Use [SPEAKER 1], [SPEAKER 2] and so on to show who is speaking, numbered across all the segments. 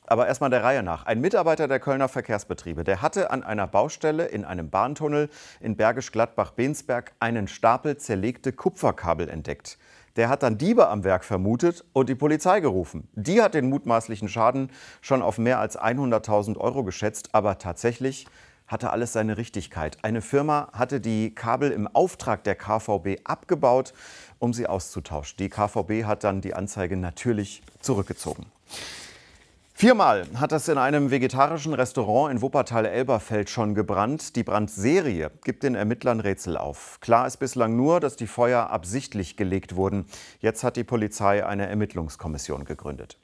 [SPEAKER 1] Aber erstmal der Reihe nach. Ein Mitarbeiter der Kölner Verkehrsbetriebe, der hatte an einer Baustelle in einem Bahntunnel in Bergisch Gladbach-Bensberg einen Stapel zerlegte Kupferkabel entdeckt. Der hat dann Diebe am Werk vermutet und die Polizei gerufen. Die hat den mutmaßlichen Schaden schon auf mehr als 100.000 € geschätzt. Aber tatsächlich hatte alles seine Richtigkeit. Eine Firma hatte die Kabel im Auftrag der KVB abgebaut, um sie auszutauschen. Die KVB hat dann die Anzeige natürlich zurückgezogen. 4-mal hat es in einem vegetarischen Restaurant in Wuppertal-Elberfeld schon gebrannt. Die Brandserie gibt den Ermittlern Rätsel auf. Klar ist bislang nur, dass die Feuer absichtlich gelegt wurden. Jetzt hat die Polizei eine Ermittlungskommission gegründet.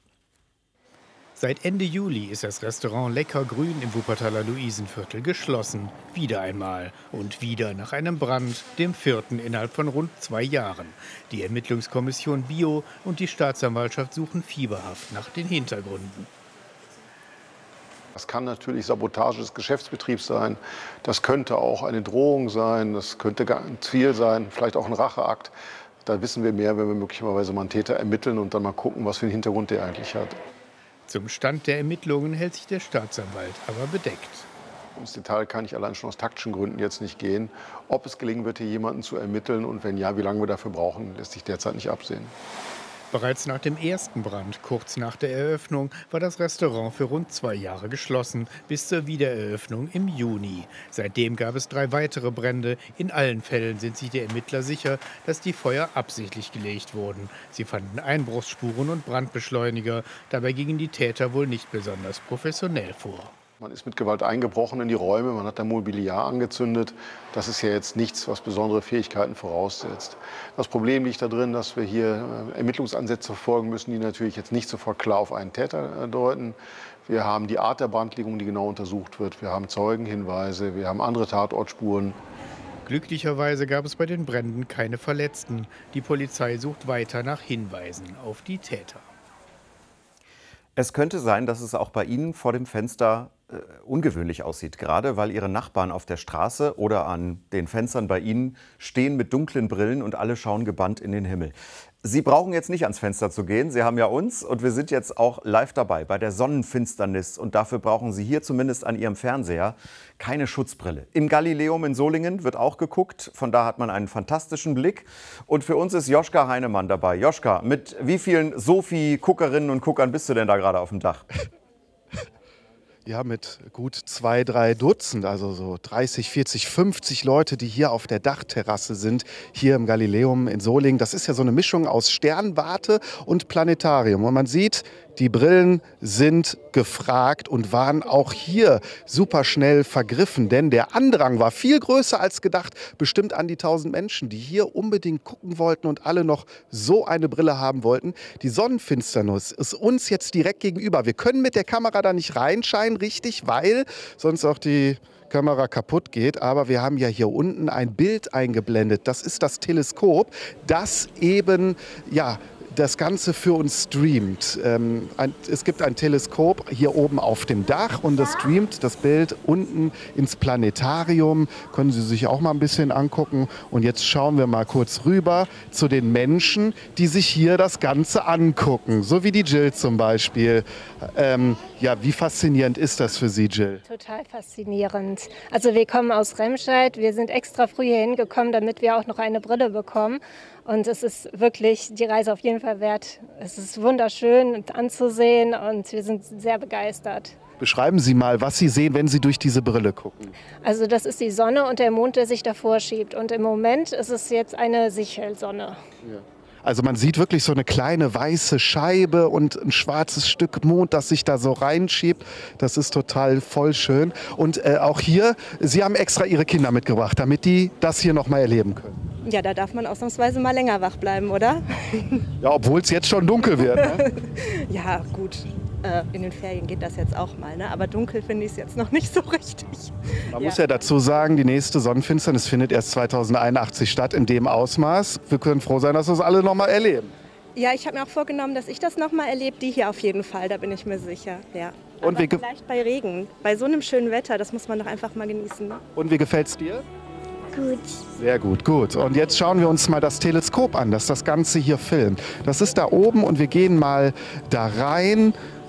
[SPEAKER 2] Seit Ende Juli ist das Restaurant Lecker Grün im Wuppertaler Luisenviertel geschlossen. Wieder einmal und wieder nach einem Brand, dem 4. innerhalb von rund 2 Jahren. Die Ermittlungskommission Bio und die Staatsanwaltschaft suchen fieberhaft nach den Hintergründen.
[SPEAKER 3] Das kann natürlich Sabotage des Geschäftsbetriebs sein, das könnte auch eine Drohung sein, das könnte ein Ziel sein, vielleicht auch ein Racheakt. Da wissen wir mehr, wenn wir möglicherweise mal einen Täter ermitteln und dann mal gucken, was für einen Hintergrund der eigentlich hat.
[SPEAKER 2] Zum Stand der Ermittlungen hält sich der Staatsanwalt aber bedeckt.
[SPEAKER 3] Ins Detail kann ich allein schon aus taktischen Gründen jetzt nicht gehen. Ob es gelingen wird, hier jemanden zu ermitteln und wenn ja, wie lange wir dafür brauchen, lässt sich derzeit nicht absehen.
[SPEAKER 2] Bereits nach dem ersten Brand, kurz nach der Eröffnung, war das Restaurant für rund 2 Jahre geschlossen, bis zur Wiedereröffnung im Juni. Seitdem gab es 3 weitere Brände. In allen Fällen sind sich die Ermittler sicher, dass die Feuer absichtlich gelegt wurden. Sie fanden Einbruchsspuren und Brandbeschleuniger. Dabei gingen die Täter wohl nicht besonders professionell vor.
[SPEAKER 3] Man ist mit Gewalt eingebrochen in die Räume, man hat da Mobiliar angezündet. Das ist ja jetzt nichts, was besondere Fähigkeiten voraussetzt. Das Problem liegt darin, dass wir hier Ermittlungsansätze verfolgen müssen, die natürlich jetzt nicht sofort klar auf einen Täter deuten. Wir haben die Art der Brandlegung, die genau untersucht wird. Wir haben Zeugenhinweise, wir haben andere Tatortspuren.
[SPEAKER 2] Glücklicherweise gab es bei den Bränden keine Verletzten. Die Polizei sucht weiter nach Hinweisen auf die Täter.
[SPEAKER 1] Es könnte sein, dass es auch bei Ihnen vor dem Fenster ungewöhnlich aussieht, gerade weil Ihre Nachbarn auf der Straße oder an den Fenstern bei Ihnen stehen mit dunklen Brillen und alle schauen gebannt in den Himmel. Sie brauchen jetzt nicht ans Fenster zu gehen, Sie haben ja uns und wir sind jetzt auch live dabei bei der Sonnenfinsternis und dafür brauchen Sie hier zumindest an Ihrem Fernseher keine Schutzbrille. Im Galileum in Solingen wird auch geguckt, von da hat man einen fantastischen Blick und für uns ist Joschka Heinemann dabei. Joschka, mit wie vielen Sophie-Guckerinnen und Guckern bist du denn da gerade auf dem Dach?
[SPEAKER 4] Ja, mit gut 2, 3 Dutzend, also so 30, 40, 50 Leute, die hier auf der Dachterrasse sind, hier im Galileum in Solingen. Das ist ja so eine Mischung aus Sternwarte und Planetarium. Und man sieht, die Brillen sind gefragt und waren auch hier super schnell vergriffen. Denn der Andrang war viel größer als gedacht. Bestimmt an die 1000 Menschen, die hier unbedingt gucken wollten und alle noch so eine Brille haben wollten. Die Sonnenfinsternis ist uns jetzt direkt gegenüber. Wir können mit der Kamera da nicht reinscheinen, richtig, weil sonst auch die Kamera kaputt geht. Aber wir haben ja hier unten ein Bild eingeblendet. Das ist das Teleskop, das eben, ja, das Ganze für uns streamt. Es gibt ein Teleskop hier oben auf dem Dach und das streamt das Bild unten ins Planetarium. Können Sie sich auch mal ein bisschen angucken. Und jetzt schauen wir mal kurz rüber zu den Menschen, die sich hier das Ganze angucken. So wie die Jill zum Beispiel. Ja, wie faszinierend ist das für Sie, Jill?
[SPEAKER 5] Total faszinierend. Also wir kommen aus Remscheid. Wir sind extra früh hier hingekommen, damit wir auch noch eine Brille bekommen. Und es ist wirklich die Reise auf jeden Fall wert. Es ist wunderschön anzusehen und wir sind sehr begeistert.
[SPEAKER 4] Beschreiben Sie mal, was Sie sehen, wenn Sie durch diese Brille gucken.
[SPEAKER 5] Also das ist die Sonne und der Mond, der sich davor schiebt. Und im Moment ist es jetzt eine Sichelsonne.
[SPEAKER 4] Ja. Also man sieht wirklich so eine kleine weiße Scheibe und ein schwarzes Stück Mond, das sich da so reinschiebt. Das ist total voll schön. Und auch hier, Sie haben extra Ihre Kinder mitgebracht, damit die das hier noch mal erleben können.
[SPEAKER 6] Ja, da darf man ausnahmsweise mal länger wach bleiben, oder?
[SPEAKER 4] Ja, obwohl es jetzt schon dunkel wird. Ne?
[SPEAKER 6] Ja, gut. In den Ferien geht das jetzt auch mal, ne? Aber dunkel finde ich es jetzt noch nicht so richtig.
[SPEAKER 4] Man muss ja dazu sagen, die nächste Sonnenfinsternis findet erst 2081 statt, in dem Ausmaß. Wir können froh sein, dass wir es alle noch mal erleben.
[SPEAKER 6] Ja, ich habe mir auch vorgenommen, dass ich das noch mal erlebe. Die hier auf jeden Fall, da bin ich mir sicher. Ja.
[SPEAKER 4] Und
[SPEAKER 6] aber vielleicht bei Regen, bei so einem schönen Wetter, das muss man doch einfach mal genießen.
[SPEAKER 4] Und wie gefällt es dir?
[SPEAKER 7] Gut.
[SPEAKER 4] Sehr gut, gut. Und jetzt schauen wir uns mal das Teleskop an, das das Ganze hier filmt. Das ist da oben und wir gehen mal da rein